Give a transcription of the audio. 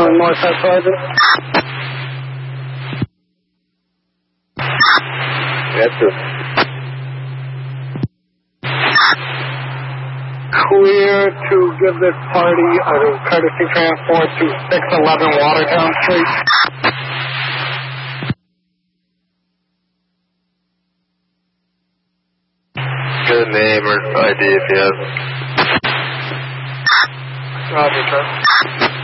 Northside Sergeant. Yes, sir. Clear to give this party a courtesy transport to 611 Watertown Street. Good name or ID if you have. Roger, sir.